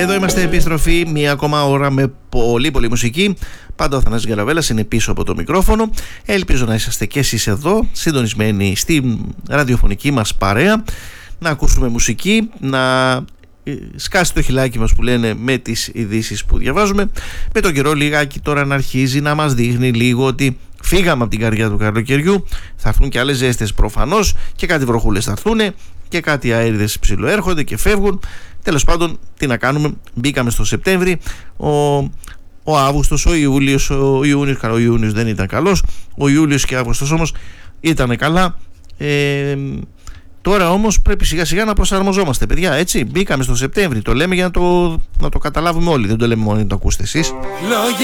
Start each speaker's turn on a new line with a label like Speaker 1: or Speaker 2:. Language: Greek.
Speaker 1: Εδώ είμαστε, επιστροφή, μία ακόμα ώρα με πολύ μουσική. Πάντα ο Θανάσης Γκαραβέλας είναι πίσω από το μικρόφωνο. Ελπίζω να είσαστε και εσείς εδώ, συντονισμένοι στη ραδιοφωνική μας παρέα, να ακούσουμε μουσική, να σκάσει το χιλάκι μας που λένε με τις ειδήσεις που διαβάζουμε. Με τον καιρό λιγάκι τώρα να αρχίζει να μας δείχνει λίγο ότι φύγαμε από την καρδιά του καλοκαιριού. Θα έρθουν και άλλες ζέστες προφανώς, και κάτι βροχούλες θα έρθουν και κάτι αέριδες ψιλοέρχονται και φεύγουν. Τέλος πάντων, τι να κάνουμε, μπήκαμε στο Σεπτέμβρη. Ο Αύγουστος, ο Ιούλιος, ο Ιούνιος δεν ήταν καλός. Ο Ιούλιος και Αύγουστος όμως ήταν καλά. Τώρα όμως πρέπει σιγά σιγά να προσαρμοζόμαστε, παιδιά, έτσι. Μπήκαμε στο Σεπτέμβρη, το λέμε για να το καταλάβουμε όλοι. Δεν το λέμε μόνο να το ακούσετε εσείς.